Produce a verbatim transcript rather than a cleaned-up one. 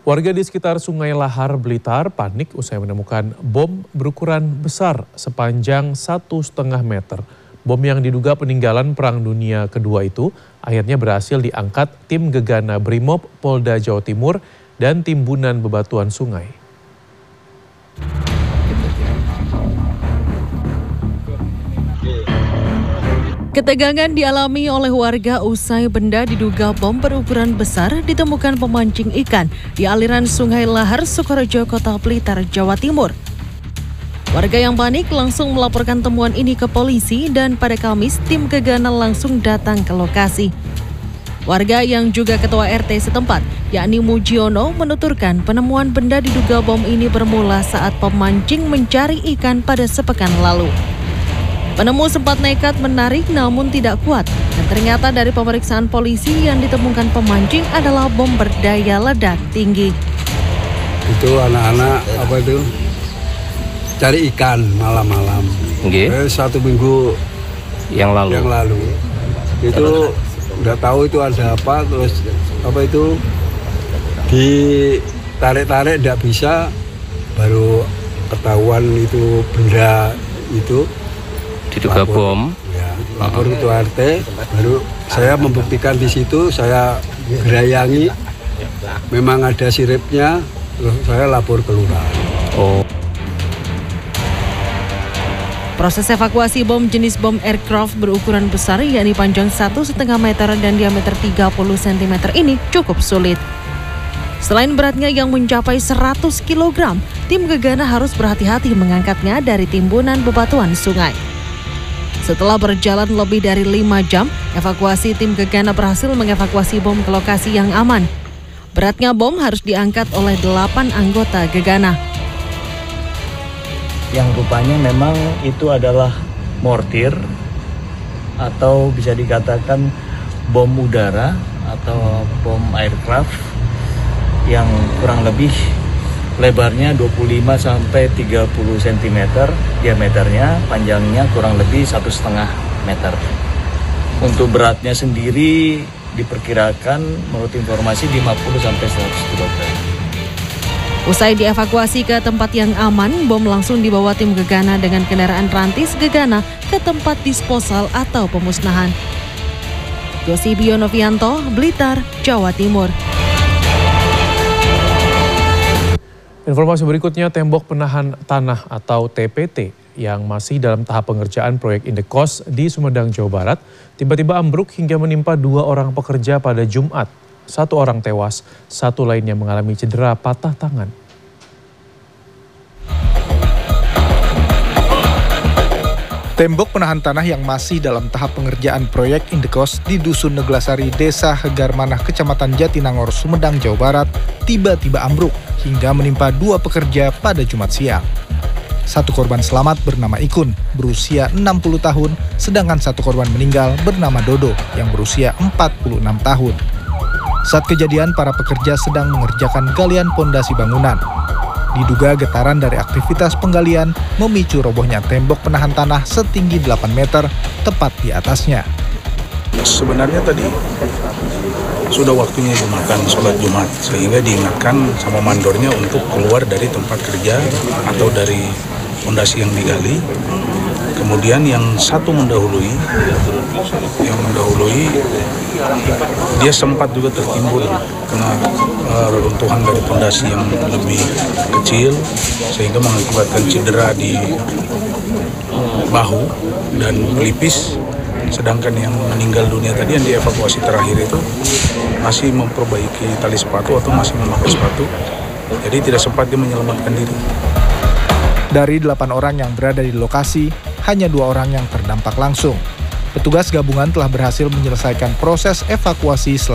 Warga di sekitar Sungai Lahar, Blitar panik usai menemukan bom berukuran besar sepanjang satu setengah meter. Bom yang diduga peninggalan Perang Dunia Kedua itu akhirnya berhasil diangkat tim Gegana Brimob Polda Jawa Timur dan Timbunan Bebatuan Sungai. Ketegangan dialami oleh warga usai benda diduga bom berukuran besar ditemukan pemancing ikan di aliran Sungai Lahar, Sukorejo, Kota Blitar, Jawa Timur. Warga yang panik langsung melaporkan temuan ini ke polisi dan pada Kamis tim Gegana langsung datang ke lokasi. Warga yang juga ketua R T setempat, yakni Mujiono, menuturkan penemuan benda diduga bom ini bermula saat pemancing mencari ikan pada sepekan lalu. Penemu sempat nekat menarik namun tidak kuat dan ternyata dari pemeriksaan polisi yang ditemukan pemancing adalah bom berdaya ledak tinggi. Itu anak-anak apa itu cari ikan malam-malam. Okay. Eh, satu minggu yang lalu. Yang lalu itu udah tahu itu ada apa, terus apa itu ditarik-tarik tidak bisa, baru ketahuan itu benda itu. Diduga bom. Ya, lapor ke R T, baru saya membuktikan di situ, saya gerayangi, memang ada siripnya, terus saya lapor ke lurah. Oh. Proses evakuasi bom jenis bom aircraft berukuran besar yakni panjang satu setengah meter dan diameter tiga puluh sentimeter ini cukup sulit. Selain beratnya yang mencapai seratus kilogram, tim Gegana harus berhati-hati mengangkatnya dari timbunan bebatuan sungai. Setelah berjalan lebih dari lima jam, evakuasi tim Gegana berhasil mengevakuasi bom ke lokasi yang aman. Beratnya bom harus diangkat oleh delapan anggota Gegana. Yang rupanya memang itu adalah mortir atau bisa dikatakan bom udara atau bom aircraft yang kurang lebih lebarnya dua puluh lima sampai tiga puluh sentimeter, diameternya, panjangnya kurang lebih satu setengah meter. Untuk beratnya sendiri diperkirakan menurut informasi lima puluh sampai seratus kilogram. Usai dievakuasi ke tempat yang aman, bom langsung dibawa tim Gegana dengan kendaraan rantis Gegana ke tempat disposal atau pemusnahan. Yosibio Novianto, Blitar, Jawa Timur. Informasi berikutnya, tembok penahan tanah atau T P T yang masih dalam tahap pengerjaan proyek Indekos di Sumedang, Jawa Barat, tiba-tiba ambruk hingga menimpa dua orang pekerja pada Jumat. Satu orang tewas, satu lainnya mengalami cedera patah tangan. Tembok penahan tanah yang masih dalam tahap pengerjaan proyek Indekos di Dusun Neglasari, Desa Hegarmanah, Kecamatan Jatinangor, Sumedang, Jawa Barat, tiba-tiba ambruk hingga menimpa dua pekerja pada Jumat siang. Satu korban selamat bernama Ikun, berusia enam puluh tahun, sedangkan satu korban meninggal bernama Dodo, yang berusia empat puluh enam tahun. Saat kejadian, para pekerja sedang mengerjakan galian pondasi bangunan. Diduga getaran dari aktivitas penggalian memicu robohnya tembok penahan tanah setinggi delapan meter tepat di atasnya. Sebenarnya tadi sudah waktunya Jumatan, sholat Jumat, sehingga diingatkan sama mandornya untuk keluar dari tempat kerja atau dari pondasi yang digali. Kemudian yang satu mendahului, yang mendahului dia sempat juga tertimbun kena uh, reruntuhan dari pondasi yang lebih kecil sehingga mengakibatkan cedera di bahu dan pelipis. Sedangkan yang meninggal dunia tadi yang dievakuasi terakhir itu masih memperbaiki tali sepatu atau masih memakai sepatu, jadi tidak sempat dia menyelamatkan diri. Dari delapan orang yang berada di lokasi, hanya dua orang yang terdampak langsung. Petugas gabungan telah berhasil menyelesaikan proses evakuasi